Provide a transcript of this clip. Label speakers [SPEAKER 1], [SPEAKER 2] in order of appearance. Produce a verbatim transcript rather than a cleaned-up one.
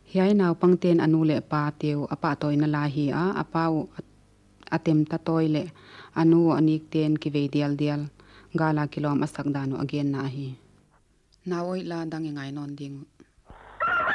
[SPEAKER 1] Hiai naw pangten anu le pa teu apa toy na la hi a apau atem ta toy le anu anik ten ki ve dial dial gala kilom asak dano again na hi. Nawoi la dang ngai non ding